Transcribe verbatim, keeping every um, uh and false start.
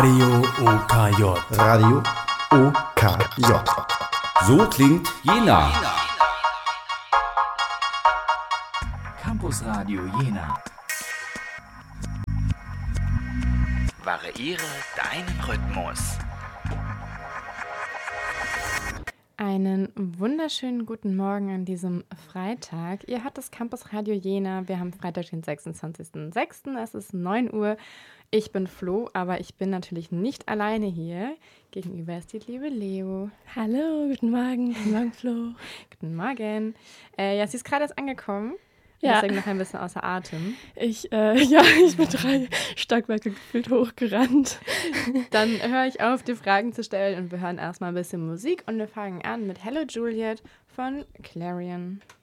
Radio O K J. Radio O K J. So klingt Jena. Campus Radio Jena. Variiere deinen Rhythmus. Einen wunderschönen guten Morgen an diesem Freitag. Ihr hört das Campus Radio Jena. Wir haben Freitag, den sechsundzwanzigsten sechsten Es ist neun Uhr. Ich bin Flo, aber ich bin natürlich nicht alleine hier. Gegenüber ist die liebe Leo. Hallo, guten Morgen. Guten Morgen, Flo. Guten Morgen. Äh, ja, sie ist gerade erst angekommen. Ja. Deswegen noch ein bisschen außer Atem. Ich, äh, ja, ich bin drei Stockwerke gefühlt hochgerannt. Dann höre ich auf, die Fragen zu stellen und wir hören erstmal ein bisschen Musik und wir fangen an mit Hello Juliet von Clarion.